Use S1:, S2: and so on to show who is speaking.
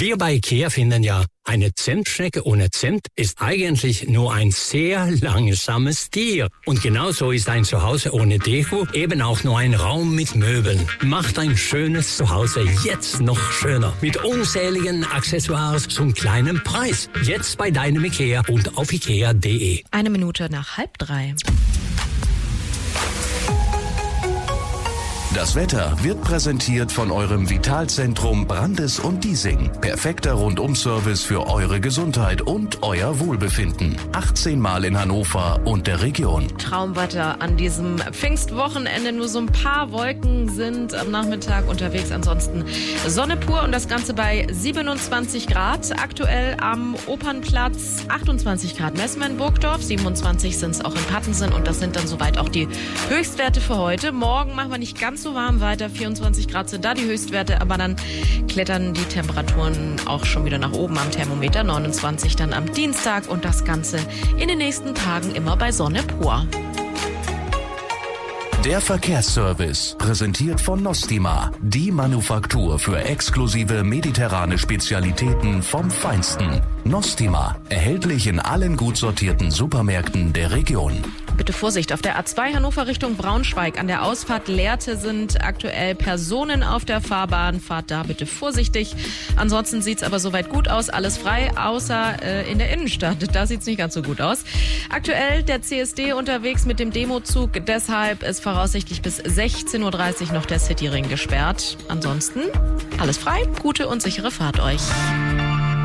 S1: Wir bei IKEA finden ja, eine Zentschnecke ohne Zent ist eigentlich nur ein sehr langsames Tier. Und genauso ist ein Zuhause ohne Deko eben auch nur ein Raum mit Möbeln. Macht ein schönes Zuhause jetzt noch schöner. Mit unzähligen Accessoires zum kleinen Preis. Jetzt bei deinem IKEA und auf ikea.de.
S2: 1 Minute nach 2:30.
S3: Das Wetter wird präsentiert von eurem Vitalzentrum Brandes und Diesing. Perfekter Rundum-Service für eure Gesundheit und euer Wohlbefinden. 18 Mal in Hannover und der Region.
S2: Traumwetter an diesem Pfingstwochenende. Nur so ein paar Wolken sind am Nachmittag unterwegs. Ansonsten Sonne pur und das Ganze bei 27 Grad. Aktuell am Opernplatz 28 Grad messen wir in Burgdorf. 27 sind es auch in Pattensen und das sind dann soweit auch die Höchstwerte für heute. Morgen machen wir nicht ganz so warm weiter. 24 Grad sind da die Höchstwerte, aber dann klettern die Temperaturen auch schon wieder nach oben am Thermometer. 29 dann am Dienstag und das Ganze in den nächsten Tagen immer bei Sonne pur.
S3: Der Verkehrsservice, präsentiert von Nostima, die Manufaktur für exklusive mediterrane Spezialitäten vom Feinsten. Nostima, erhältlich in allen gut sortierten Supermärkten der Region.
S2: Bitte Vorsicht, auf der A2 Hannover Richtung Braunschweig an der Ausfahrt Lehrte sind aktuell Personen auf der Fahrbahn. Fahrt da bitte vorsichtig. Ansonsten sieht's aber soweit gut aus, alles frei, außer in der Innenstadt. Da sieht's nicht ganz so gut aus. Aktuell der CSD unterwegs mit dem Demozug, deshalb ist voraussichtlich bis 16:30 Uhr noch der Cityring gesperrt. Ansonsten alles frei, gute und sichere Fahrt euch.